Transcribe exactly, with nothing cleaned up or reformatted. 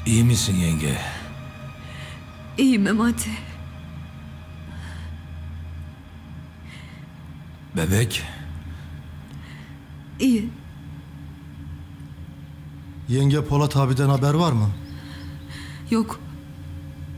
İyi misin yenge? İyiyim Memati. Bebek? İyi. Yenge Polat abiden haber var mı? Yok.